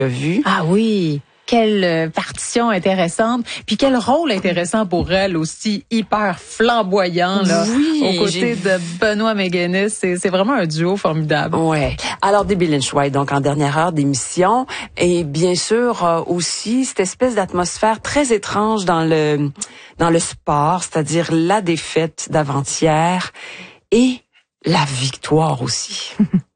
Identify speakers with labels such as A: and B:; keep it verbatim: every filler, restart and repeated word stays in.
A: vu.
B: Ah oui. Quelle partition intéressante, puis quel rôle intéressant pour elle aussi, hyper flamboyant là,
A: oui,
B: aux côtés de Benoît McGinnis. C'est, c'est vraiment un duo formidable.
A: Ouais. Alors Debbie Lynch White, donc en dernière heure d'émission, et bien sûr euh, aussi cette espèce d'atmosphère très étrange dans le dans le sport, c'est-à-dire la défaite d'avant-hier et la victoire aussi.